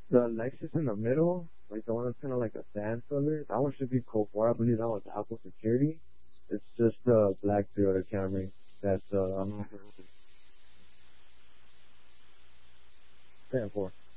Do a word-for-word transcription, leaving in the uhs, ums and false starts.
The Lexus in the middle, like the one that's kind of like a sand color, that one should be Colt four. I believe that one's Apple Security. It's just the black Toyota Camry that's uh, I'm ten four.